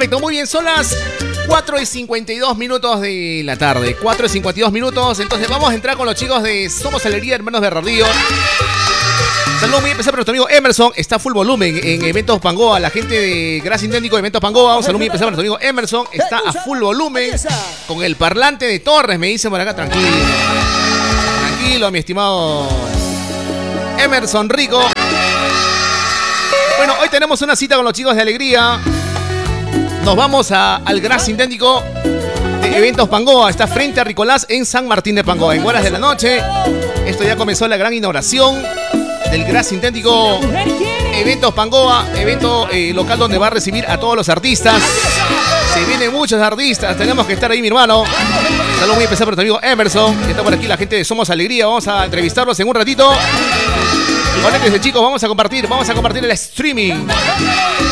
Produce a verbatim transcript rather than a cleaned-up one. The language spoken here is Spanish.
Perfecto, muy bien, son las cuatro y cincuenta y dos minutos de la tarde. cuatro y cincuenta y dos minutos, entonces vamos a entrar con los chicos de Somos Alegría, Hermanos Bernardillo. Saludos muy especial para nuestro amigo Emerson, está full volumen en Eventos Pangoa. La gente de Gracia Inténtico de Eventos Pangoa, un saludo muy especial para nuestro amigo Emerson, está a full volumen con el parlante de Torres, me dicen por acá, tranquilo. Tranquilo, mi estimado Emerson Rico. Bueno, hoy tenemos una cita con los chicos de Alegría. Nos vamos a, al Gran Sintético de Eventos Pangoa. Está frente a Ricolás en San Martín de Pangoa. En horas de la noche, esto ya comenzó la gran inauguración del Gran Sintético Eventos Pangoa. Evento eh, local donde va a recibir a todos los artistas. Se vienen muchos artistas. Tenemos que estar ahí, mi hermano. Saludos muy especial para tu amigo Emerson, que está por aquí, la gente de Somos Alegría. Vamos a entrevistarlos en un ratito. Conéctense, chicos, vamos a compartir, vamos a compartir el streaming.